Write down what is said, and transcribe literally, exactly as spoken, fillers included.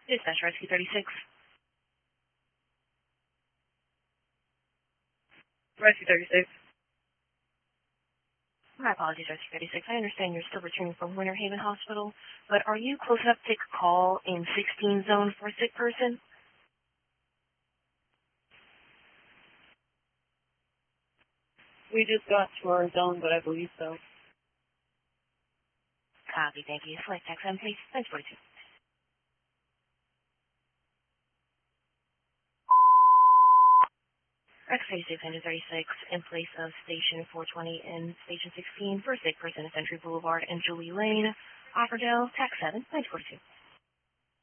Dispatch Rescue thirty-six. Rescue thirty-six. My apologies, Rescue thirty-six. I understand you're still returning from Winter Haven Hospital, but are you close enough to take a call in sixteen zone for a sick person? We just got to our zone, but I believe so. Copy, thank you. Select X M, please. Thanks, forty-two. Rescue thirty-six, one thirty-six, in place of Station four twenty and Station sixteen for a sick person at Century Boulevard and Julie Lane, Offerdale, Tax seven, nine forty-two.